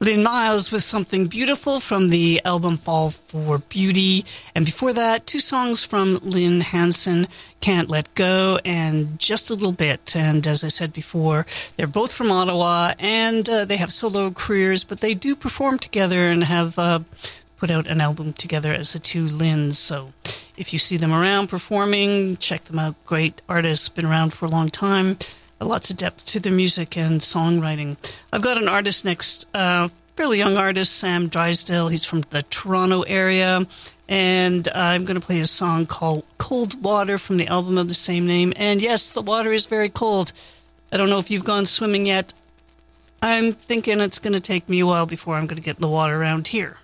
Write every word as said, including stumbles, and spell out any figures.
Lynn Miles with Something Beautiful from the album Fall for Beauty. And before that, two songs from Lynn Hanson, Can't Let Go and Just a Little Bit. And as I said before, they're both from Ottawa, and uh, they have solo careers, but they do perform together and have uh, put out an album together as the two Lynns. So if you see them around performing, check them out. Great artists, been around for a long time. Lots of depth to their music and songwriting. I've got an artist next, uh, fairly young artist, Sam Drysdale. He's from the Toronto area, and I'm going to play a song called Cold Water from the album of the same name. And yes, the water is very cold. I don't know if you've gone swimming yet. I'm thinking it's going to take me a while before I'm going to get in the water around here.